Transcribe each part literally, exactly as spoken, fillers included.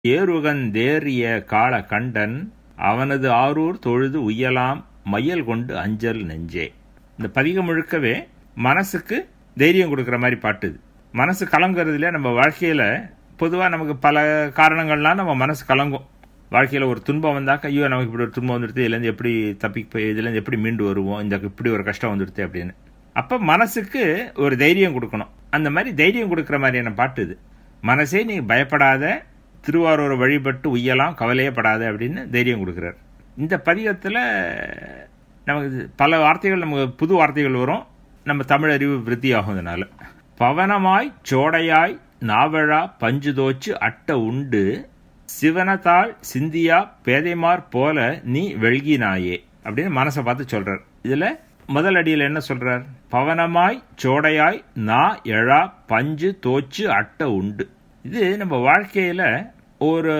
ஏறுகந்தேறிய கால கண்டன் அவனது ஆரூர் தொழுது உய்யலாம் மையல் கொண்டு அஞ்சல் நெஞ்சே. இந்த பதிகம் முழுக்கவே மனசுக்கு தைரியம் கொடுக்குற மாதிரி பாட்டுது. மனசு கலங்குறதுல நம்ம வாழ்க்கையில் பொதுவாக நமக்கு பல காரணங்கள்லாம் நம்ம மனசு கலங்கும். வாழ்க்கையில் ஒரு துன்பம் வந்தாக்க ஐயோ நமக்கு இப்படி ஒரு துன்பம் வந்துடுது, இதுலேருந்து எப்படி தப்பி இதுலேருந்து எப்படி மீண்டு வருவோம், இந்த இப்படி ஒரு கஷ்டம் வந்துடுது அப்படின்னு. அப்போ மனசுக்கு ஒரு தைரியம் கொடுக்கணும். அந்த மாதிரி தைரியம் கொடுக்குற மாதிரியான பாட்டு இது. மனசே நீ பயப்படாத, திருவாரூரை வழிபட்டு உய்யலாம், கவலையப்படாத அப்படின்னு தைரியம் கொடுக்குறார். இந்த பதிகத்தில் நமக்கு பல வார்த்தைகள், நமக்கு புது வார்த்தைகள் வரும். நம்ம தமிழ் அறிவு விருத்தியாகும். இதனால பவனமாய் சோடையாய் நாவழா பஞ்சு தோச்சு அட்ட உண்டு சிவனத்தாள் சிந்தியா பேதைமார் போல நீ வெள்கினாயே அப்படின்னு மனசை பார்த்து சொல்றார். இதுல முதல் அடியில் என்ன சொல்றார்? பவனமாய் சோடையாய் நா எழா பஞ்சு தோச்சு அட்ட உண்டு. இது நம்ம வாழ்க்கையில ஒரு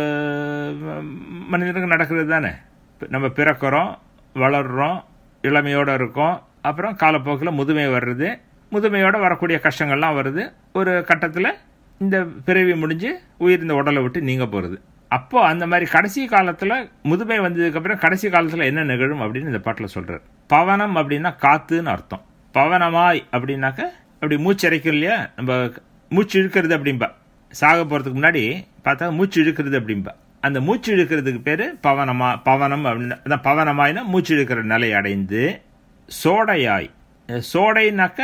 மனிதனுக்கு நடக்கிறது தானே. நம்ம பிறக்கிறோம், வளர்றோம், இளமையோடு இருக்கோம், அப்புறம் காலப்போக்கில் முதுமை வர்றது, முதுமையோடு வரக்கூடிய கஷ்டங்கள்லாம் வருது. ஒரு கட்டத்தில் இந்த பிறவி முடிஞ்சு உயிர் இந்த உடலை விட்டு நீங்க போகிறது. அப்போ அந்த மாதிரி கடைசி காலத்தில் முதுமை வந்ததுக்கப்புறம் கடைசி காலத்தில் என்ன நிகழும் அப்படின்னு இந்த பாட்டில் சொல்கிறார். பவனம் அப்படின்னா காத்துன்னு அர்த்தம். பவனமாய் அப்படின்னாக்க அப்படி மூச்சரைக்கும் இல்லையா, நம்ம மூச்சு இழுக்கிறது அப்படின்பா. சாக போகிறதுக்கு முன்னாடி பார்த்தா மூச்சு இழுக்கிறது அப்படின்பா. அந்த மூச்சு இழுக்கிறதுக்கு பேர் பவனமா பவனம் அப்படின்னா பவனமாய்னா மூச்சு இழுக்கிற நிலை அடைந்து சோடையாய். சோடைனாக்க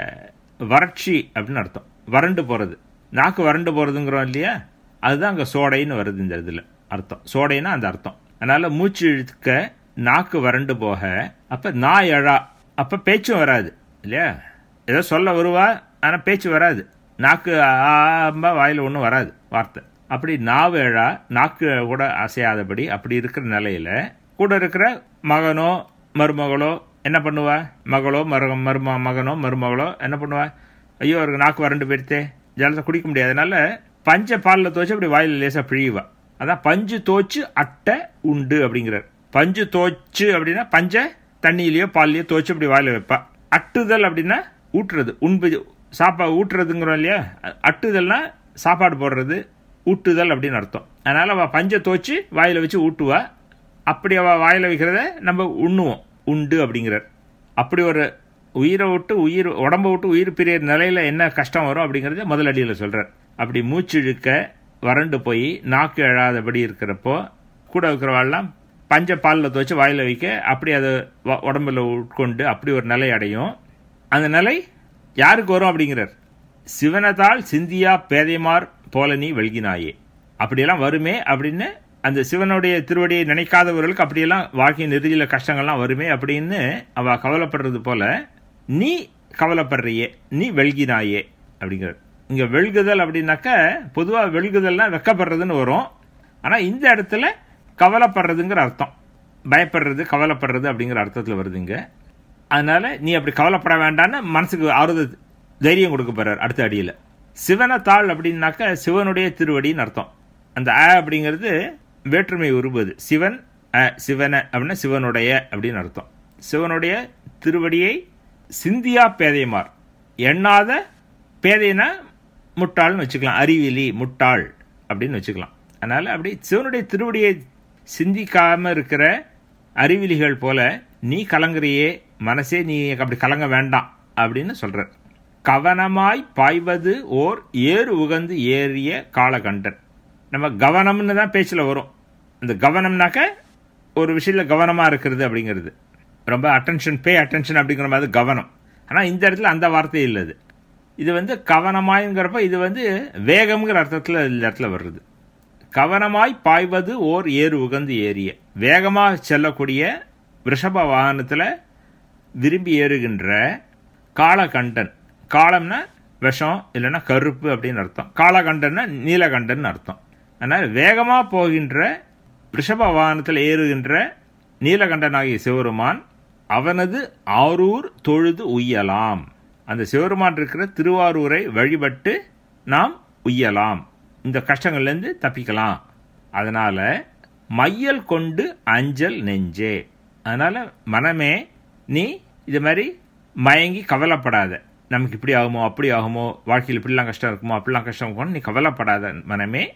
வறட்சி அப்படின்னு அர்த்தம், வறண்டு போகிறது. நாக்கு வறண்டு போகிறதுங்கிறோம் இல்லையா, அதுதான் அங்கே சோடைன்னு வருது இந்த இதில் அர்த்தம். சோடைன்னா அந்த அர்த்தம். அதனால் மூச்சு இழுக்க நாக்கு வறண்டு போக, அப்போ நா எழா, அப்போ பேச்சும் வராது இல்லையா. ஏதோ சொல்ல வருவா, ஆனால் பேச்சு வராது. நாக்கு ஆம்பா வாயில் ஒன்றும் வராது வார்த்தை. அப்படி நாவு எழா, நாக்கு கூட அசையாதபடி அப்படி இருக்கிற நிலையில் கூட இருக்கிற மகனோ மருமகளோ என்ன பண்ணுவா? மகளோ மரு மரும மகனோ மருமகளோ என்ன பண்ணுவா? ஐயோ அவருக்கு நாக்கு வறண்டு போயிடுத்தே, ஜலத்தை குடிக்க முடியாது, அதனால பஞ்சை பாலில் தோச்சு அப்படி வாயில் லேசாக பிழிவா. அதான் பஞ்சு தோச்சு அட்டை உண்டு அப்படிங்கிறார். பஞ்சு தோச்சு அப்படின்னா பஞ்சை தண்ணியிலையோ பால்லையோ தோச்சு அப்படி வாயில் வைப்பா. அட்டுதல் அப்படின்னா ஊட்டுறது, உண்பு சாப்பா ஊட்டுறதுங்கிறோம் இல்லையா. அட்டுதல்னா சாப்பாடு போடுறது, ஊட்டுதல் அப்படின்னு அர்த்தம். அதனால் அவள் பஞ்சை தோச்சு வாயில் வச்சு ஊட்டுவா. அப்படி அவள் வாயில் வைக்கிறத நம்ம உண்ணுவோம், உண்டு அப்படிங்கிறார். அப்படி ஒரு உயிரை விட்டு உயிர் உடம்பை விட்டு உயிர் பிரிய நிலையில் என்ன கஷ்டம் வரும் அப்படிங்கிறத முதல் அடியில் சொல்கிறார். அப்படி மூச்சு இழுக்க வறண்டு போய் நாக்கு எழாதபடி இருக்கிறப்போ கூட இருக்கிறவாள்லாம் பஞ்ச பாலில் துவச்சி வாயில் வைக்க அப்படி அதை உடம்புல உட்கொண்டு அப்படி ஒரு நிலை அடையும். அந்த நிலை யாருக்கு வரும் அப்படிங்கிறார். சிவனத்தால் சிந்தியா பேதைமார் போல நீ வெள்கினாயே. அப்படியெல்லாம் வருமே அப்படின்னு அந்த சிவனுடைய திருவடியை நினைக்காதவர்களுக்கு அப்படியெல்லாம் வாழ்க்கையின் இறுதியில் கஷ்டங்கள்லாம் வருமே அப்படின்னு அவ கவலைப்படுறது போல நீ கவலைப்படுறியே, நீ வெள்கினாயே அப்படிங்கிறார். இங்கே வெள்குதல் அப்படின்னாக்க பொதுவாக வெள்குதல்னா வெக்கப்படுறதுன்னு வரும். ஆனால் இந்த இடத்துல கவலைப்படுறதுங்கிற அர்த்தம், பயப்படுறது கவலைப்படுறது அப்படிங்கிற அர்த்தத்தில் வருதுங்க. அதனால நீ அப்படி கவலைப்பட வேண்டான்னு மனசுக்கு ஆறுதல் தைரியம் கொடுக்க போறார் அடுத்த அடியில். சிவனத்தாள் அப்படின்னாக்க சிவனுடைய திருவடின்னு அர்த்தம். அந்த அ அப்படிங்கிறது வேற்றுமை உருவது. சிவன் அ, சிவன அப்படின்னா சிவனுடைய அப்படின்னு அர்த்தம். சிவனுடைய திருவடியை சிந்தியா பேதைமார், எண்ணாத பேதைனா முட்டாள்னு வச்சுக்கலாம், அறிவிலி முட்டாள் அப்படின்னு வச்சுக்கலாம். அதனால் அப்படி சிவனுடைய திருவடியை சிந்திக்காமல் இருக்கிற அறிவிலிகள் போல நீ கலங்குறியே, மனசே நீ அப்படி கலங்க வேண்டாம் அப்படின்னு சொல்கிறார். கவனமாய் பாய்வது ஓர் ஏறு உகந்து ஏறிய காலகண்டன். நம்ம கவனம்னு தான் பேச்சில் வரும். இந்த கவனம்னாக்க ஒரு விஷயத்தில் கவனமாக இருக்கிறது அப்படிங்கிறது, ரொம்ப அட்டென்ஷன், பே அட்டென்ஷன் அப்படிங்கிற மாதிரி கவனம். ஆனால் இந்த இடத்துல அந்த வார்த்தை இல்லை. இது இது வந்து கவனமாய்ங்கிறப்ப இது வந்து வேகம்ங்கிற அர்த்தத்தில் இந்த இடத்துல வருது. கவனமாய் பாய்வது ஓர் ஏறு உகந்து ஏறிய, வேகமாக செல்லக்கூடிய ரிஷப வாகனத்தில் விரும்பி ஏறுகின்ற காலகண்டன். காலம்னா விஷம் இல்லைன்னா கருப்பு அப்படின்னு அர்த்தம். காலகண்டன்னா நீலகண்டன் அர்த்தம். அதனால் வேகமாக போகின்ற ரிஷப வாகனத்தில் ஏறுகின்ற நீலகண்டனாகிய சிவருமான் அவனது ஆரூர் தொழுது உய்யலாம். அந்த சிவருமான் இருக்கிற திருவாரூரை வழிபட்டு நாம் உய்யலாம், இந்த கஷ்டங்கள்லேருந்து தப்பிக்கலாம். அதனால் மையல் கொண்டு அஞ்சல் நெஞ்சே. அதனால் மனமே நீ இது மாதிரி மயங்கி கவலைப்படாத. நமக்கு இப்படி ஆகுமோ அப்படி ஆகுமோ, வாழ்க்கையில் இப்படிலாம் கஷ்டம் இருக்குமோ அப்படிலாம் கஷ்டம் இருக்குமோ நீ கவலைப்படாத மனமே.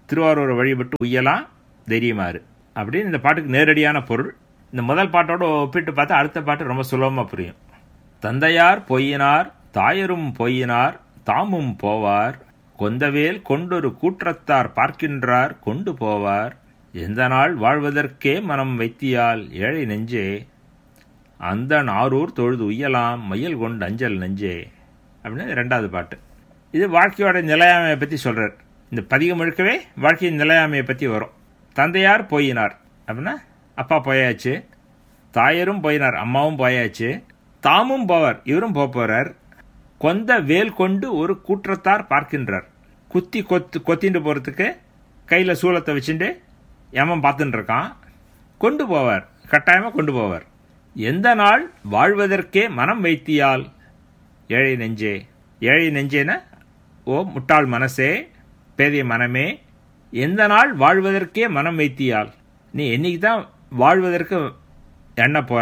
திருவாரூரை வழிபட்டு உய்யலாம் தைரியமாறு அப்படின்னு இந்த பாட்டுக்கு நேரடியான பொருள். இந்த முதல் பாட்டோட ஒப்பிட்டு பார்த்தா அடுத்த பாட்டு ரொம்ப சுலபமாக புரியும். தந்தையார் பொய்யினார் தாயரும் பொய்யினார் தாமும் போவார், கொந்தவேல் கொண்டொரு கூற்றத்தார் பார்க்கின்றார் கொண்டு போவார், எந்த நாள் வாழ்வதற்கே மனம் வைத்தியால் ஏழை நெஞ்சே, அந்தன் ஆரூர் தொழுது உய்யலாம் மையல் கொண்டு அஞ்சல் நெஞ்சே அப்படின்னு ரெண்டாவது பாட்டு. இது வாழ்க்கையோட நிலையாமையை பற்றி சொல்கிறார். இந்த பதிகம் முழுக்கவே வாழ்க்கையின் நிலையாமையை பற்றி வரும். தந்தையார் போயினார் அப்படின்னா அப்பா போயாச்சு, தாயரும் போயினார் அம்மாவும் போயாச்சு, தாமும் போவார் இவரும் போக போகிறார், கொந்த வேல் கொண்டு ஒரு கூற்றத்தார் பார்க்கின்றார், குத்தி கொத்து கொத்திட்டு போகிறதுக்கு கையில் சூலத்தை வச்சுட்டு யமன் பார்த்துட்டு இருக்கான், கொண்டு போவார் கட்டாயமாக கொண்டு போவார், எந்த நாள் வாழ்வதற்கே மனம் வைத்தியால் ஏழை நெஞ்சே. ஏழை நெஞ்சேன ஓ முட்டாள் மனசே பேதைய மனமே, எந்த நாள் வாழ்வதற்கே மனம் வைத்தியால் நீ என்னைக்கு தான் வாழ்வதற்கு எண்ண போற,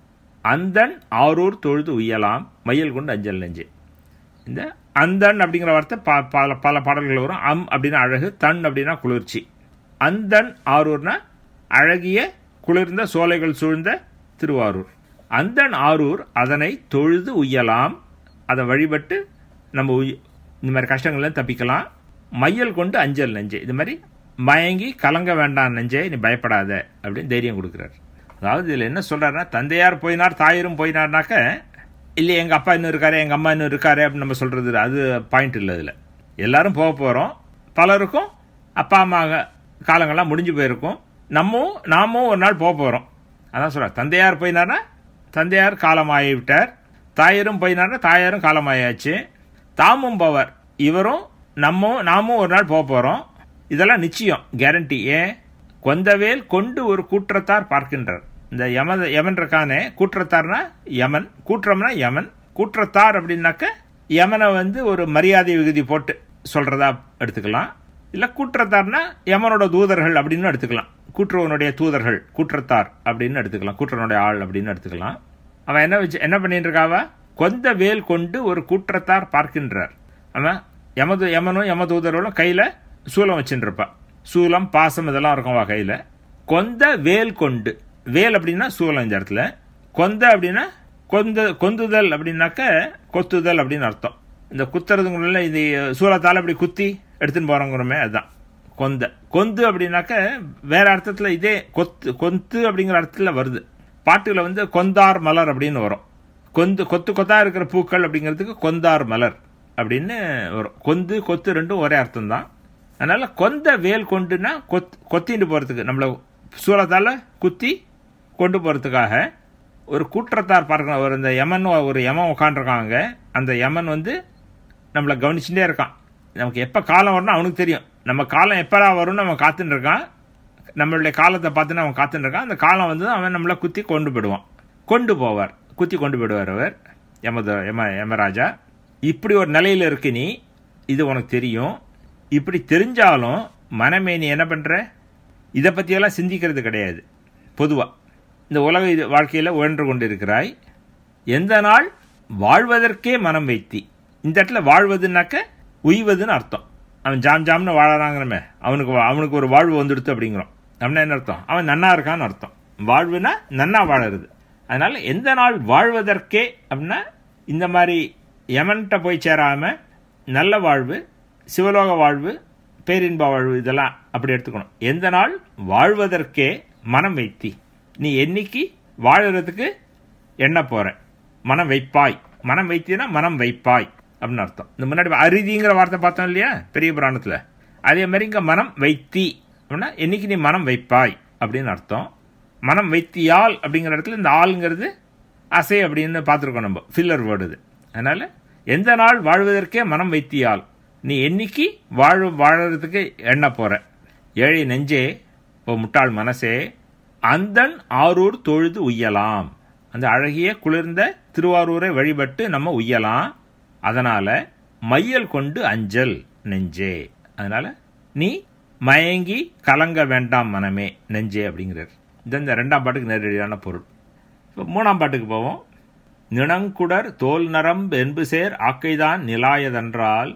அந்தன் ஆரூர் தொழுது உய்யலாம் மையல் கொண்டு அஞ்சல் நெஞ்சே. இந்த அந்தன் அப்படிங்கிற வார்த்தை ப பல பல பாடல்கள் வரும். அம் அப்படின்னா அழகு, தன் அப்படின்னா குளிர்ச்சி. அந்தன் ஆரூர்னா அழகிய குளிர்ந்த சோலைகள் சூழ்ந்த திருவாரூர். அந்தன் ஆரூர் அதனை தொழுது உய்யலாம், அதை வழிபட்டு நம்ம உய் இந்த மாதிரி கஷ்டங்கள்லாம் தப்பிக்கலாம். மையல் கொண்டு அஞ்சல் நெஞ்சே, இது மாதிரி மயங்கி கலங்க வேண்டாம் நெஞ்சே நீ பயப்படாத அப்படின்னு தைரியம் கொடுக்குறாரு. அதாவது இதில் என்ன சொல்கிறாருன்னா, தந்தையார் போயினார் தாயரும் போயினார்னாக்க இல்லை எங்கள் அப்பா இன்னும் இருக்காரு எங்கள் அம்மா இன்னும் இருக்காரு அப்படின்னு நம்ம சொல்கிறது அது பாயிண்ட் இல்லை. இதில் எல்லாரும் போக போகிறோம், பலருக்கும் அப்பா அம்மா காலங்கள்லாம் முடிஞ்சு போயிருக்கும், நம்மவும் நாமும் ஒரு நாள் போக போகிறோம். அதான் சொல்கிறார், தந்தையார் போயினார்னா தந்தையார் காலமாகி விட்டார், தாயரும் போயினார்னா தாயாரும் காலமாயாச்சு, தாமும் போவார் இவரும் நம்ம நாமும் ஒரு நாள் போக போகிறோம். இதெல்லாம் நிச்சயம் கேரண்டி. ஏன்? கொந்தவேல் கொண்டு ஒரு கூற்றத்தார் பார்க்கின்றார். இந்த யம யமன் இருக்கானே கூற்றத்தார்னா யமன், கூற்றம்னா யமன், கூற்றத்தார் அப்படின்னாக்க யமனை வந்து ஒரு மரியாதை விகுதி போட்டு சொல்கிறதா எடுத்துக்கலாம். இல்லை கூற்றத்தார்னா யமனோட தூதர்கள் அப்படின்னு எடுத்துக்கலாம். கூற்றுவனுடைய தூதர்கள் கூற்றத்தார் அப்படின்னு எடுத்துக்கலாம், கூற்றனுடைய ஆள் அப்படின்னு எடுத்துக்கலாம். அவன் என்ன வச்சு என்ன பண்ணிட்டு இருக்காவா, கொந்த வேல் கொண்டு ஒரு கூற்றத்தார் பார்க்கின்றார். அவன் யமது யமனும் யமதூதர்களும் கையில் சூலம் வச்சுருப்பா, சூலம் பாசம் இதெல்லாம் இருக்கும்வா கையில். கொந்த வேல் கொண்டு, வேல் அப்படின்னா சூலம் இந்த இடத்துல, கொந்த அப்படின்னா கொந்த கொந்துதல் அப்படின்னாக்க கொத்துதல் அப்படின்னு அர்த்தம். இந்த குத்துறதுங்குள்ள இது சூலத்தால் அப்படி குத்தி எடுத்துன்னு போகிறோங்கிறோமே அதுதான் கொந்த. கொந்து அப்படின்னாக்க வேற அர்த்தத்தில் இதே கொத்து கொத்து அப்படிங்கிற அர்த்தத்தில் வருது. பாட்டுல வந்து கொந்தார் மலர் அப்படின்னு வரும். கொந்து கொத்து கொத்தா இருக்கிற பூக்கள் அப்படிங்கிறதுக்கு கொந்தார் மலர் அப்படின்னு வரும். கொந்து கொத்து ரெண்டும் ஒரே அர்த்தம் தான். அதனால கொந்த வேல் கொண்டுனா கொத் கொத்திட்டு போகிறதுக்கு, நம்மளை சூலத்தால் குத்தி கொண்டு போகிறதுக்காக ஒரு கூற்றத்தார் பார்க்கணும். ஒரு இந்த யமன் ஒரு யமன் உட்காண்டிருக்காங்க, அந்த யமன் வந்து நம்மளை கவனிச்சுட்டே இருக்கான். நமக்கு எப்போ காலம் வரும்னு அவனுக்கு தெரியும், நம்ம காலம் எப்படா வரும்னு அவன் காத்துன்னு இருக்கான், நம்மளுடைய காலத்தை பார்த்துன்னு அவன் காத்துன்னு இருக்கான். அந்த காலம் வந்து அவன் நம்மளை குத்தி கொண்டு போயிடுவான், கொண்டு போவார், குத்தி கொண்டு போயிடுவார் அவர் யமத யம யமராஜா. இப்படி ஒரு நிலையில் இருக்கு நீ, இது உனக்கு தெரியும். இப்படி தெரிஞ்சாலும் மனமே நீ என்ன பண்ணுற, இதை பற்றியெல்லாம் சிந்திக்கிறது கிடையாது. பொதுவாக இந்த உலக இது வாழ்க்கையில் உழன்று கொண்டு இருக்கிறாய். எந்த நாள் வாழ்வதற்கே மனம் வைத்தி, இந்த இடத்துல வாழ்வதுனாக்க உய்வதுன்னு அர்த்தம். அவன் ஜாம் ஜாம்னு வாழறாங்கிறமே, அவனுக்கு அவனுக்கு ஒரு வாழ்வு வந்துடுத்து அப்படிங்கிறோம். அப்படின்னா என்ன அர்த்தம், அவன் நன்னா இருக்கான்னு அர்த்தம். வாழ்வுனா நன்னா வாழறது. அதனால எந்த நாள் வாழ்வதற்கே அப்படின்னா இந்த மாதிரி யமன்கிட்ட போய் சேராம நல்ல வாழ்வு, சிவலோக வாழ்வு, பேரின்ப வாழ்வு இதெல்லாம் அப்படி எடுத்துக்கணும். எந்த நாள் வாழ்வதற்கே மனம் வைத்தி, நீ என்னைக்கு வாழறதுக்கு எண்ண போற, மனம் வைப்பாய். மனம் வைத்தினா மனம் வைப்பாய் அப்படின்னு அர்த்தம். இந்த முன்னாடி அரிதிங்கிற வார்த்தை பார்த்தோம் இல்லையா பெரிய புராணத்தில், அதே மாதிரி இங்கே மனம் வைத்தி அப்படின்னா என்னைக்கு நீ மனம் வைப்பாய் அப்படின்னு அர்த்தம். மனம் வைத்தியால் அப்படிங்கிற இடத்துல இந்த ஆளுங்கிறது அசை அப்படின்னு பார்த்துருக்கோம் நம்ம, ஃபில்லர் வேர்டு இது. அதனால் எந்த நாள் வாழ்வதற்கே மனம் வைத்தியால், நீ என்னைக்கு வாழ வாழறதுக்கு எண்ண போற, ஏழை நெஞ்சே ஓ முட்டாள் மனசே, அந்தன் ஆரூர் தொழுது உய்யலாம், அந்த அழகிய குளிர்ந்த திருவாரூரை வழிபட்டு நம்ம உய்யலாம். அதனால் மையல் கொண்டு அஞ்சல் நெஞ்சே, அதனால் நீ மயங்கி கலங்க வேண்டாம் மனமே நெஞ்சே அப்படிங்கிறார். இது இந்த ரெண்டாம் பாட்டுக்கு நேரடியான பொருள். இப்போ மூணாம் பாட்டுக்கு போவோம். நிணங்குடர் தோல் நரம்பு என்பு சேர் ஆக்கைதான் நிலாயதென்றால்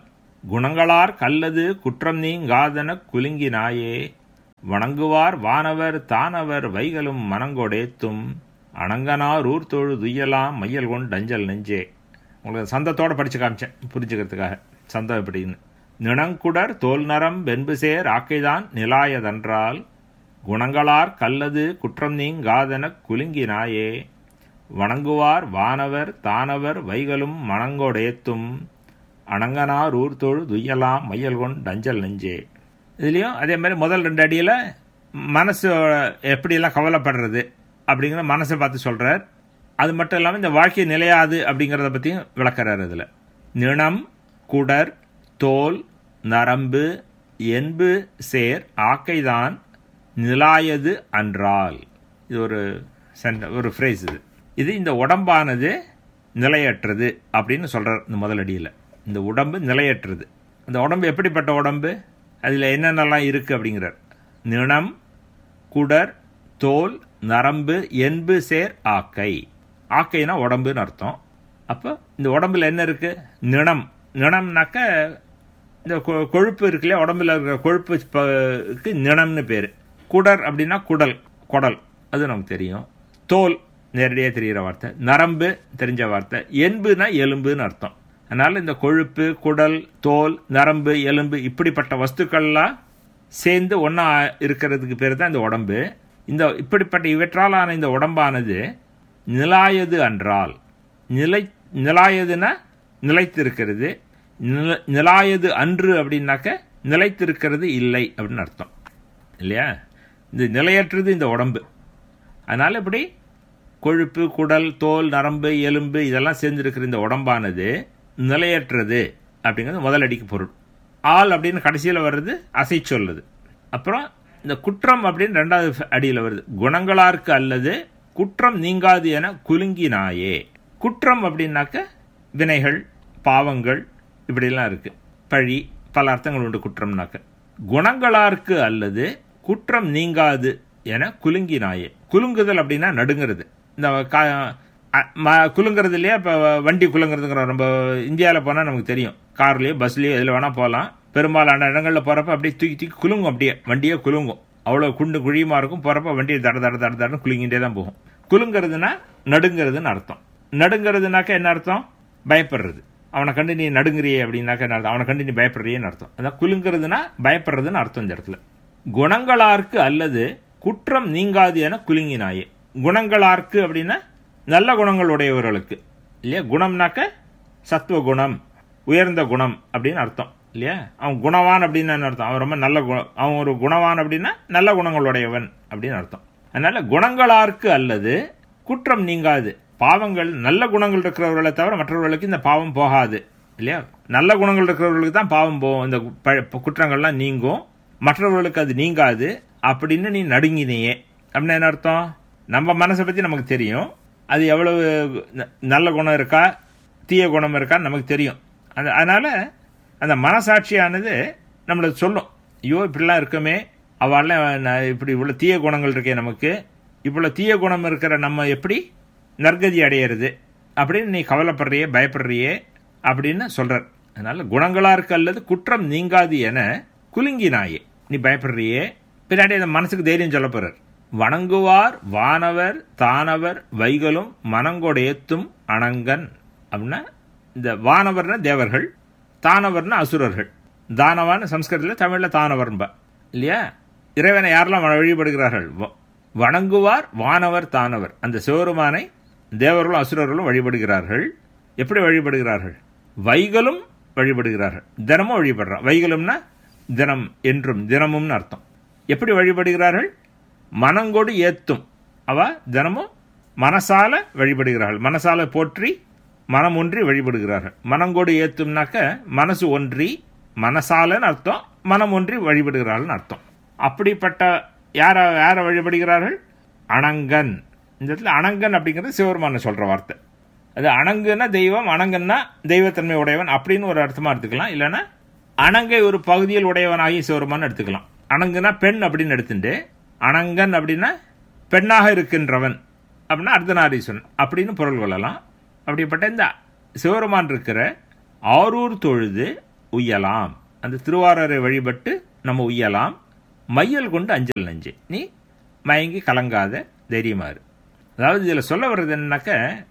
குணங்களார் கல்லது குற்றம் நீங்காதன குலுங்கினாயே வணங்குவார் வானவர் தானவர் வைகளும் மனங்கொடேத்தும் அணங்கனார் ஊர் தொழு துய்யலாம் மையல் கொண்டு அஞ்சல் நெஞ்சே. உங்களுக்கு சந்தத்தோடு படித்து காமிச்சேன் புரிஞ்சுக்கிறதுக்காக சந்தம் எப்படின்னு. நிணங்குடர் தோல் நரம் வென்பு சேர் ஆக்கைதான் நிலாயதன்றால் குணங்களார் கல்லது குற்றம் நீங்காதன குலுங்கினாயே வணங்குவார் வானவர் தானவர் வைகளும் மனங்கொடேத்தும் அணங்கனார் ஊர் தொழு துய்யலாம் மையல் கொண்டு அஞ்சல் நெஞ்சே. இதுலேயும் அதே மாதிரி முதல் ரெண்டு அடியில் மனசு எப்படியெல்லாம் கவலைப்படுறது அப்படிங்கிற மனசை பார்த்து சொல்கிறார். அது மட்டும் இல்லாமல் இந்த வாழ்க்கை நிலையாது அப்படிங்கிறத பற்றியும் விளக்கிறார். அதில் நிணம் குடர் தோல் நரம்பு என்பு சேர் ஆக்கைதான் நிலாயது அன்றால். இது ஒரு சென்ட ஒரு ஃப்ரேஸ். இது இது இந்த உடம்பானது நிலையற்றது அப்படின்னு சொல்கிறார் இந்த முதலடியில். இந்த உடம்பு நிலையற்றது. அந்த உடம்பு எப்படிப்பட்ட உடம்பு, அதில் என்னென்னலாம் இருக்குது அப்படிங்கிறார். நிணம் குடர் தோல் நரம்பு என்பு சேர் ஆக்கை. ஆக்கைனா உடம்புன்னு அர்த்தம். அப்போ இந்த உடம்புல என்ன இருக்குது? நிணம். நிணம்னாக்க இந்த கொழுப்பு இருக்குல்லையா, உடம்புல இருக்கிற கொழுப்புக்கு நிணம்னு பேர். குடர் அப்படின்னா குடல், குடல், அது நமக்கு தெரியும். தோல் நேரடியாக தெரிகிற வார்த்தை. நரம்பு தெரிஞ்ச வார்த்தை. என்புனா எலும்புன்னு அர்த்தம். அதனால் இந்த கொழுப்பு, குடல், தோல், நரம்பு, எலும்பு இப்படிப்பட்ட வஸ்துக்கள்லாம் சேர்ந்து ஒன்றா இருக்கிறதுக்கு பேர் தான் இந்த உடம்பு. இந்த இப்படிப்பட்ட இவற்றாலான இந்த உடம்பானது நிலாயது அன்றால், நிலை நிலாயதுன்னா நிலைத்திருக்கிறது. நில நிலாயது அன்று அப்படின்னாக்க நிலைத்திருக்கிறது இல்லை அப்படின்னு அர்த்தம் இல்லையா. இந்த நிலையற்றது இந்த உடம்பு. அதனால் இப்படி கொழுப்பு, குடல், தோல், நரம்பு, எலும்பு இதெல்லாம் சேர்ந்துருக்கிற இந்த உடம்பானது நிலையற்றது அப்படிங்கிறது முதல் அடிக்கு பொருள். ஆள் அப்படின்னு கடைசியில் வர்றது அசை சொல்லுது. அப்புறம் இந்த குற்றம் அப்படின்னு ரெண்டாவது அடியில் வருது. குணங்களார்க்கு அல்லது குற்றம் நீங்காது என குலுங்கினாயே. குற்றம் அப்படின்னாக்க வினைகள், பாவங்கள் இப்படிலாம் இருக்குது. பழி, பல அர்த்தங்கள் உண்டு குற்றம்னாக்க. குணங்களார்க்கு அல்லது குற்றம் நீங்காது என குலுங்கினாயே. குலுங்குதல் அப்படின்னா நடுங்கிறது. இந்த குலுங்கிறது இல்லையா. இப்போ வண்டி குலுங்கிறதுங்கிற நம்ம இந்தியாவில் போனால் நமக்கு தெரியும். கார்லேயோ பஸ்லேயோ எதில் வேணால் போகலாம். பெரும்பாலான இடங்களில் போகிறப்ப அப்படியே தூக்கி தூக்கி குலுங்கும். அப்படியே வண்டியே குலுங்கும். அவ்வளோ குண்டு குழியுமா இருக்கும். போகிறப்ப வண்டியை தட தட தட தடன்னு குலுங்கிட்டே தான் போகும். குலுங்கிறதுனா நடுங்கிறதுன்னு அர்த்தம். நடுங்கிறதுனாக்க என்ன அர்த்தம்? பயப்படுறது. அவனை கண்டு நீ நடுங்குறியே அப்படின்னாக்க என்ன அர்த்தம்? அவனை கண்டு நீ பயப்படுறியேன்னு அர்த்தம். அதான் குலுங்கிறதுனா பயப்படுறதுன்னு அர்த்தம் இந்த இடத்துல. குணங்களார்க்கு அல்லது குற்றம் நீங்காது என குலுங்கினாயே. குணங்களார்க்கு அப்படின்னா நல்ல குணங்கள் உடையவர்களுக்கு இல்லையா. குணம்னாக்க சத்துவ குணம், உயர்ந்த குணம் அப்படின்னு அர்த்தம் இல்லையா. அவன் குணவான் அப்படின்னு என்ன அர்த்தம்? அவன் ரொம்ப நல்ல குணம். அவன் ஒரு குணவான் அப்படின்னா நல்ல குணங்களுடையவன் அப்படின்னு அர்த்தம். அதனால குணங்களார்க்கு அல்லது குற்றம் நீங்காது. பாவங்கள், நல்ல குணங்கள் இருக்கிறவர்களை தவிர மற்றவர்களுக்கு இந்த பாவம் போகாது இல்லையா. நல்ல குணங்கள் இருக்கிறவர்களுக்கு தான் பாவம் போகும், இந்த குற்றங்கள்லாம் நீங்கும். மற்றவர்களுக்கு அது நீங்காது அப்படின்னு நீ நடுங்கினியே அப்படின்னு என்ன அர்த்தம்? நம்ம மனசை பற்றி நமக்கு தெரியும். அது எவ்வளவு நல்ல குணம் இருக்கா தீய குணம் இருக்கான்னு நமக்கு தெரியும். அந்த அதனால் அந்த மனசாட்சியானது நம்மளை சொல்லும், ஐயோ இப்படிலாம் இருக்குமே, அவள்லாம் இப்படி இவ்வளோ தீய குணங்கள் இருக்கே, நமக்கு இவ்வளோ தீய குணம் இருக்கிற நம்ம எப்படி நற்கதி அடையிறது அப்படின்னு நீ கவலைப்படுறியே, பயப்படுறியே அப்படின்னு சொல்கிறார். அதனால் குணங்களார்க்கு அல்லது குற்றம் நீங்காது என குலுங்கினாயே. நீ பயப்படுறியே, பின்னாடி அந்த மனசுக்கு தைரியம் சொல்ல போகிறார். வணங்குவார் வானவர் தானவர் வைகளும் மனங்கொடேத்தும் அணங்கன் அப்படின்னா இந்த வானவர்னா தேவர்கள், தானவர்னா அசுரர்கள். தானவான்னு சம்ஸ்கிருதத்தில், தமிழில் தானவர்ன்பா இல்லையா. இறைவனை யாரெல்லாம் வழிபடுகிறார்கள்? வணங்குவார் வானவர் தானவர். அந்த சிவருமானை தேவர்களும் அசுரர்களும் வழிபடுகிறார்கள். எப்படி வழிபடுகிறார்கள்? வைகளும் வழிபடுகிறார்கள். தினமும் வழிபடுறான். வைகளும்னா தினம் என்றும் தினமும்னு அர்த்தம். எப்படி வழிபடுகிறார்கள்? மனங்கொடு ஏத்தும். அவ தினமும் மனசால வழிபடுகிறார்கள். மனசால போற்றி மனம் ஒன்றி வழிபடுகிறார்கள். மனங்கொடு ஏத்தும்னாக்க மனசு ஒன்றி, மனசாலன்னு அர்த்தம், மனம் ஒன்றி வழிபடுகிறார்கள் அர்த்தம். அப்படிப்பட்ட யார யாரை வழிபடுகிறார்கள்? அணங்கன். இந்த இடத்துல அணங்கன் அப்படிங்கிறது சிவபெருமான சொல்ற வார்த்தை. அது அணங்குன்னா தெய்வம், அணங்கன்னா தெய்வத்தன்மை உடையவன் அப்படின்னு ஒரு அர்த்தமா எடுத்துக்கலாம். இல்லைன்னா அணங்கை ஒரு பகுதியில் உடையவனாகி சிவபெருமான் எடுத்துக்கலாம். அணங்குனா பெண் அப்படின்னு எடுத்துட்டு, அணங்கன் அப்படின்னா பெண்ணாக இருக்கின்றவன் அப்படின்னா அர்த்தநாரீஸ்வரன் அப்படின்னு பொருள் கொள்ளலாம். அப்படிப்பட்ட இந்த சிவபெருமான் இருக்கிற ஆரூர் தொழுது உய்யலாம். அந்த திருவாரூரை வழிபட்டு நம்ம உய்யலாம். மையல் கொண்டு அஞ்சல் நெஞ்சே, நீ மயங்கி கலங்காத தைரியமாறு. அதாவது இதில் சொல்ல வர்றது என்னன்னாக்க,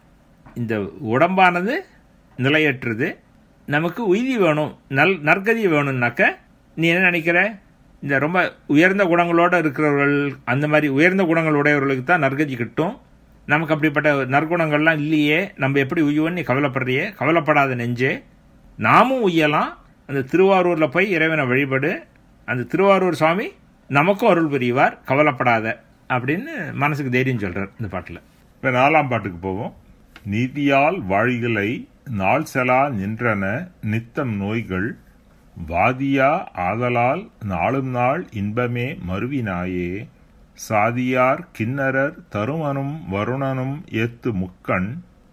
இந்த உடம்பானது நிலையற்றது, நமக்கு உய்தி வேணும், நல் நற்கதி வேணும்னாக்க நீ என்ன நினைக்கிற, இந்த ரொம்ப உயர்ந்த குணங்களோடு இருக்கிறவர்கள், அந்த மாதிரி உயர்ந்த குணங்கள் உடையவர்களுக்கு தான் நற்கதி கிட்டும். நமக்கு அப்படிப்பட்ட நற்குணங்கள்லாம் இல்லையே, நம்ம எப்படி உய்யோன்னு நீ கவலைப்படுறியே, கவலைப்படாத நெஞ்சே, நாமும் உய்யலாம். அந்த திருவாரூரில் போய் இறைவனை வழிபடு, அந்த திருவாரூர் சுவாமி நமக்கும் அருள் புரிவார், கவலைப்படாத அப்படின்னு மனசுக்கு தைரியம் சொல்கிறார் இந்த பாட்டில். இப்போ நாலாம் பாட்டுக்கு போவோம். நீதியால் வாழ்களை நாள் செலா நின்றன நித்தம் நோய்கள் வாதியா ஆதலால் நாளும் நாள் இன்பமே மருவினாயே சாதியார் கிண்ணரர் தருமனும் வருணனும் ஏத்து முக்கண்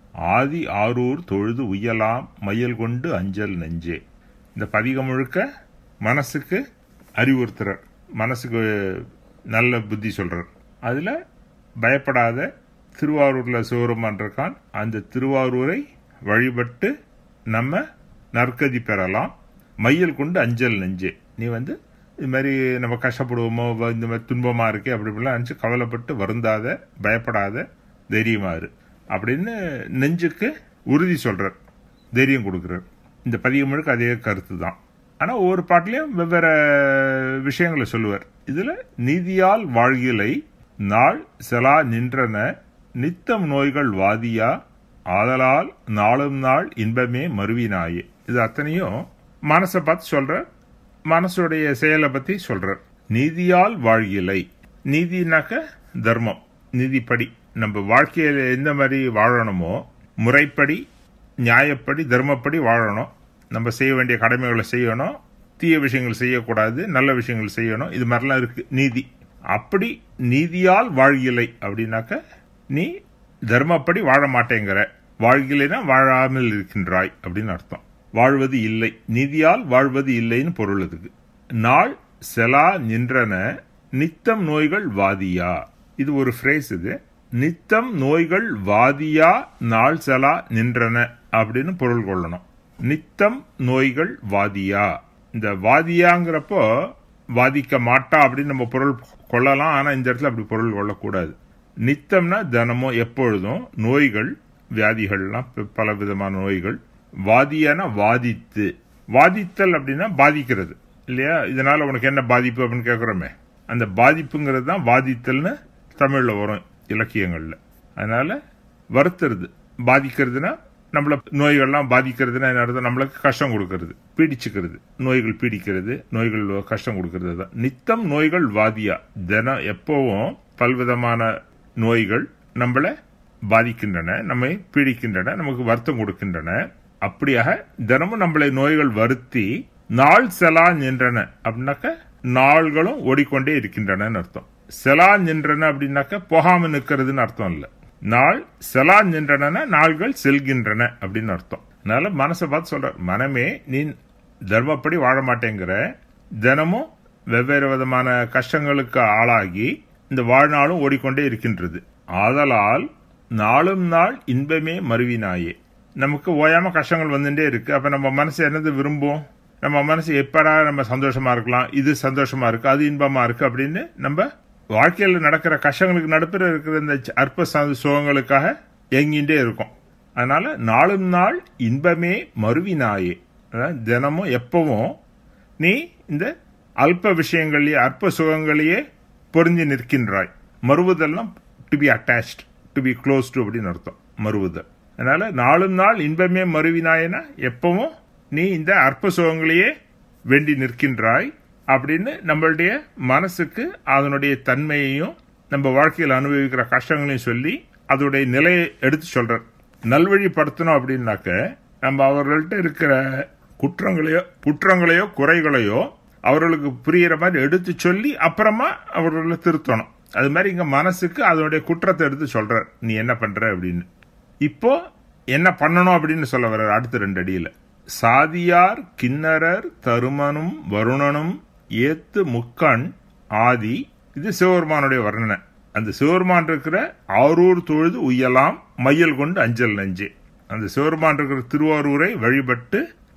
ஆதி ஆரூர் தொழுது உய்யலாம் மையல் கொண்டு அஞ்சல் நெஞ்சே. இந்த பதிகம் முழுக்க மனசுக்கு அறிவுறுத்துறார், மனசுக்கு நல்ல புத்தி சொல்றார். அதில் பயப்படாத, திருவாரூரில் சிவருமான் இருக்கான், அந்த திருவாரூரை வழிபட்டு நம்ம நற்கதி பெறலாம். மையல் கொண்டு அஞ்சல் நெஞ்சே, நீ வந்து இது மாதிரி நம்ம கஷ்டப்படுவோமோ, இந்த மாதிரி துன்பமாக இருக்கே அப்படி இப்படிலாம் நினச்சி கவலைப்பட்டு வருந்தாத, பயப்படாத, தைரியமாறு அப்படின்னு நெஞ்சுக்கு உறுதி சொல்கிறார், தைரியம் கொடுக்குறார். இந்த பதிகம் முழுக்க அதே கருத்து தான். ஆனால் ஒவ்வொரு பாட்டிலையும் வெவ்வேறு விஷயங்களை சொல்லுவார். இதில் நீதியால் வாழ்கிலை நாள் செலா நின்றன நித்தம் நோய்கள் வாதியா ஆதலால் நாளும் நாள் இன்பமே மருவினாயே. இது அத்தனையும் மனசை பார்த்து சொல்றார், மனசுடைய செயலை பற்றி சொல்றார். நீதியால் வாழ்கிலை, நீதினாக்க தர்மம், நீதிப்படி நம்ம வாழ்க்கையில் எந்த மாதிரி வாழணுமோ முறைப்படி நியாயப்படி தர்மப்படி வாழணும். நம்ம செய்ய வேண்டிய கடமைகளை செய்யணும், தீய விஷயங்கள் செய்யக்கூடாது, நல்ல விஷயங்கள் செய்யணும், இது மாதிரிலாம் இருக்கு நீதி. அப்படி நீதியால் வாழ்கிலை அப்படின்னாக்க நீ தர்மப்படி வாழ மாட்டேங்கிற, வாழ்கிலைனா வாழாமல் இருக்கின்றாய் அப்படின்னு அர்த்தம். வாழ்வது இல்லை, நீதியால் வாழ்வது இல்லைன்னு பொருள். அதுக்கு நாள் செலா நின்றன நித்தம் நோய்கள் வாதியா, இது ஒரு ஃப்ரேஸ். இது நித்தம் நோய்கள் வாதியா நாள் செலா நின்றன அப்படின்னு பொருள் கொள்ளணும். நித்தம் நோய்கள் வாதியா, இந்த வாதியாங்கிறப்போ வாதிக்க மாட்டா அப்படின்னு நம்ம பொருள் கொள்ளலாம். ஆனால் இந்த இடத்துல அப்படி பொருள் கொள்ளக்கூடாது. நித்தம்னா தினமும் எப்பொழுதும், நோய்கள் வியாதிகள்லாம் பல விதமான நோய்கள். வாதியான வாதித்து, வாதித்தல் அப்படின்னா பாதிக்கிறது இல்லையா, இதனால உனக்கு என்ன பாதிப்பு அப்படின்னு கேட்குறோமே, அந்த பாதிப்புங்கிறது தான் வாதித்தல்னு தமிழில் வரும் இலக்கியங்களில். அதனால வருத்துறது, பாதிக்கிறதுனா நம்மள நோய்கள்லாம் பாதிக்கிறதுனா என்ன அர்த்தம், நம்மளுக்கு கஷ்டம் கொடுக்கறது, பீடிச்சுக்கிறது, நோய்கள் பீடிக்கிறது, நோய்கள் கஷ்டம் கொடுக்கறது தான். நித்தம் நோய்கள் வாதியா, தினம் எப்பவும் பல்விதமான நோய்கள் நம்மளை பாதிக்கின்றன, நம்மை பீடிக்கின்றன, நமக்கு வருத்தம் கொடுக்கின்றன. அப்படியாக தினமும் நம்மளை நோய்கள் வருத்தி நாள் செலா நின்றன அப்படின்னாக்க நாள்களும் ஓடிக்கொண்டே இருக்கின்றன அர்த்தம். செலா நின்றன அப்படின்னாக்க போகாம நிற்கிறதுன்னு அர்த்தம் இல்லை. நாள் செலா நின்றன நாள்கள் செல்கின்றன அப்படின்னு அர்த்தம். அதனால மனசை பார்த்து சொல்ற, மனமே நீ தர்மப்படி வாழ மாட்டேங்கிற, தினமும் வெவ்வேறு விதமான கஷ்டங்களுக்கு ஆளாகி இந்த வாழ்நாளும் ஓடிக்கொண்டே இருக்கின்றது. ஆதலால் நாளும் நாள் இன்பமே மருவினாயே, நமக்கு ஓயாம கஷ்டங்கள் வந்துட்டே இருக்கு. அப்ப நம்ம மனசு என்னது விரும்பும், நம்ம மனசு எப்படா நம்ம சந்தோஷமா இருக்கலாம், இது சந்தோஷமா இருக்கு, அது இன்பமா இருக்கு அப்படின்னு நம்ம வாழ்க்கையில் நடக்கிற கஷ்டங்களுக்கு நடுப்புற இருக்கிற இந்த அற்ப சுகங்களுக்காக எங்கிட்டே இருக்கும். அதனால நாளும் நாள் இன்பமே மருவினாயே, தினமும் எப்பவும் நீ இந்த அல்ப விஷயங்களையே அற்ப சுகங்களையே பொருந்தி நிற்கின்றாய். மறுவுதல்லாம் to be attached, to be close to அப்படின்னு அர்த்தம் மறுவுதல். அதனால நாளும் நாள் இன்பமே மருவினாயனா எப்பவும் நீ இந்த அற்ப சுகங்களையே வேண்டி நிற்கின்றாய் அப்படின்னு நம்மளுடைய மனசுக்கு அதனுடைய தன்மையையும் நம்ம வாழ்க்கையில் அனுபவிக்கிற கஷ்டங்களையும் சொல்லி அதோடைய நிலையை எடுத்து சொல்றார். நல்வழிப்படுத்தணும் அப்படின்னாக்க நம்ம அவர்கள்ட்ட இருக்கிற குற்றங்களையோ குற்றங்களையோ குறைகளையோ அவர்களுக்கு புரிகிற மாதிரி எடுத்து சொல்லி அப்புறமா அவர்களை திருத்தணும். அது மாதிரி இங்க மனசுக்கு அதனுடைய குற்றத்தை எடுத்து சொல்றார், நீ என்ன பண்ற அப்படின்னு. இப்போ என்ன பண்ணணும் அப்படின்னு சொல்ல வர்றார் அடுத்த ரெண்டு அடியில. சாதியார் கிண்ணரர் தருமனும் வருணனும் ஏத்து முக்கண் ஆதி, இது சிவபெருமானுடைய வர்ணனை. அந்த சிவபெருமான் இருக்கிற ஆரூர் தொழுது உய்யலாம் மையல் கொண்டு அஞ்சல் நெஞ்சே, அந்த சிவபெருமான் இருக்கிற திருவாரூரை வழிபட்டு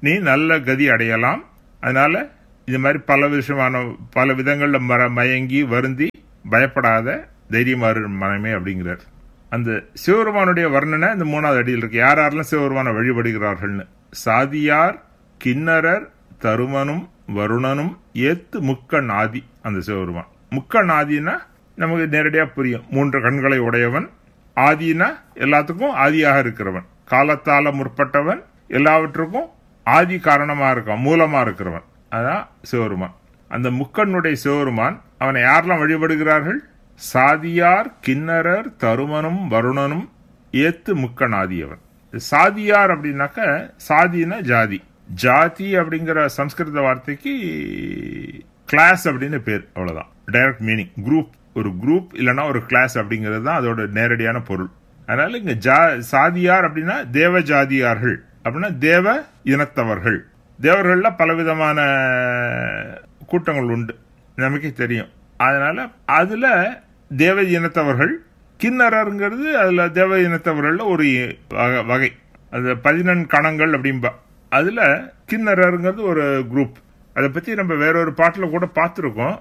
நீ நல்ல கதி அடையலாம். அதனால இது மாதிரி பல விஷயமான பல விதங்கள்ல மர மயங்கி வருந்தி பயப்படாத, தைரியமாறு மனமே அப்படிங்கிறார். அந்த சிவபெருமானுடைய வர்ணனை இந்த மூணாவது அடியில் இருக்கு. யார் யாரெல்லாம் சிவபெருமானை வழிபடுகிறார்கள்னு. சாதியார் கிண்ணரர் தருமனும் வருணனும் ஏத்து முக்கண் ஆதி. அந்த சிவபெருமான் முக்கண் ஆதினா நமக்கு நேரடியா புரியும். மூன்று கண்களை உடையவன். ஆதினா எல்லாத்துக்கும் ஆதியாக இருக்கிறவன், காலத்தால முற்பட்டவன், எல்லாவற்றுக்கும் ஆதி காரணமா இருக்கான், மூலமா இருக்கிறவன். அதான் சிவபெருமான். அந்த முக்கண்ணுடைய சிவபெருமான் அவனை யாரெல்லாம் வழிபடுகிறார்கள்? சாதியார் கிண்ணரர் தருமனும் வருணனும் ஏத்து முக்கண் ஆதியவன். சாதியார் அப்படின்னாக்க சாதினா ஜாதி. ஜாதி அப்படிங்கிற சம்ஸ்கிருத வார்த்தைக்கு கிளாஸ் அப்படின்னு பேர், அவ்வளவுதான். Direct meaning group. ஒரு குரூப் இல்லைன்னா ஒரு கிளாஸ் அப்படிங்கிறது தான் அதோட நேரடியான பொருள். அதனால இங்க சாதியார் அப்படின்னா தேவ ஜாதியார்கள் அப்படின்னா தேவ இனத்தவர்கள். தேவர்கள்ல பலவிதமான கூட்டங்கள் உண்டு, நமக்கே தெரியும். அதனால அதுல தேவ இனத்தவர்கள். கிண்ணறங்கிறது அதுல தேவ இனத்தவர்கள்ல ஒரு வகை. அது பதினெண் கணங்கள் அப்படின்பா. அதுல கிண்ணறங்கிறது ஒரு குரூப். அதை பத்தி நம்ம வேறொரு பாட்டுல கூட பார்த்திருக்கோம்.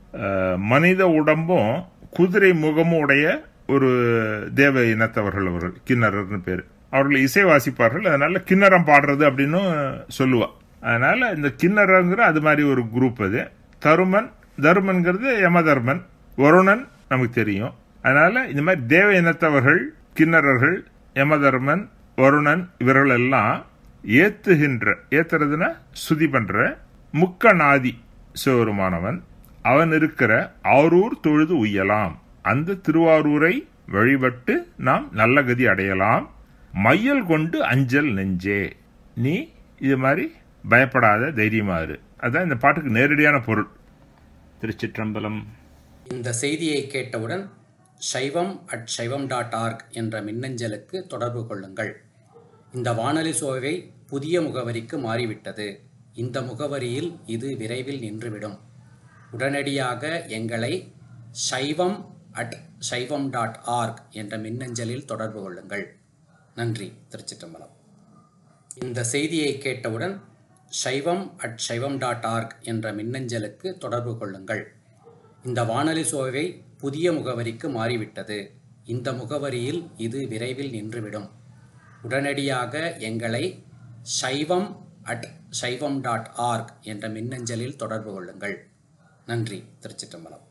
மனித உடம்பும் குதிரை முகமும் உடைய ஒரு தேவ இனத்தவர்கள் அவர்கள், கிண்ணறர்னு பேரு. அவர்கள் இசை வாசிப்பார்கள். அதனால கிண்ணறம் பாடுறது அப்படின்னு சொல்லுவா. அதனால இந்த கிண்ணறங்கிற அது மாதிரி ஒரு குரூப். அது தருமன், தருமன்கிறது யமதர்மன், வருணன் நமக்கு தெரியும். அதனால இந்த மாதிரி தேவ இனத்தவர்கள், கிண்ணறர்கள், யமதர்மன், வருணன் இவர்கள் எல்லாம் ஏத்துகின்ற, ஏத்துறதுன்னா சுதி பண்ற முக்கநாதி சிவபெருமானவன். அவன் இருக்கிற ஆரூர் தொழுது உய்யலாம். அந்த திருவாரூரை வழிபட்டு நாம் நல்ல கதி அடையலாம். மையல் கொண்டு அஞ்சல் நெஞ்சே, நீ இது மாதிரி பயப்படாத, தைரியமாறு. அதான் இந்த பாட்டுக்கு நேரடியான பொருள். திருச்சிற்றம்பலம். இந்த செய்தியை கேட்டவுடன் சைவம் அட் சைவம் டாட் ஆர்க் என்ற மின்னஞ்சலுக்கு தொடர்பு கொள்ளுங்கள். இந்த வானொலி சோவை புதிய முகவரிக்கு மாறிவிட்டது. இந்த முகவரியில் இது விரைவில் நின்றுவிடும். உடனடியாக எங்களை சைவம் அட் சைவம் டாட் ஆர்க் என்ற மின்னஞ்சலில் தொடர்பு கொள்ளுங்கள். நன்றி. திருச்சிற்றம்பலம். இந்த செய்தியை கேட்டவுடன் சைவம் அட் சைவம் டாட் ஆர்க் என்ற மின்னஞ்சலுக்கு தொடர்பு கொள்ளுங்கள். இந்த வானொலி சோவை புதிய முகவரிக்கு மாறிவிட்டது. இந்த முகவரியில் இது விரைவில் நின்றுவிடும். உடனடியாக எங்களை சைவம் அட் சைவம் டாட் ஆர்க் என்ற மின்னஞ்சலில் தொடர்பு கொள்ளுங்கள். நன்றி. திருச்சிற்றம்பலம்.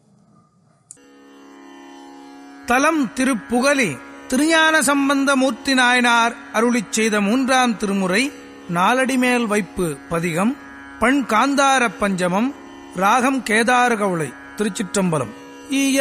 தலம் திருப்புகலி. திருஞான சம்பந்த மூர்த்தி நாயனார் அருளிச் செய்த மூன்றாம் திருமுறை நாலடிமேல் வைப்பு பதிகம். பண் காந்தார பஞ்சமம். ராகம் கேதார கவுளை. திருச்சிற்றம்பலம்.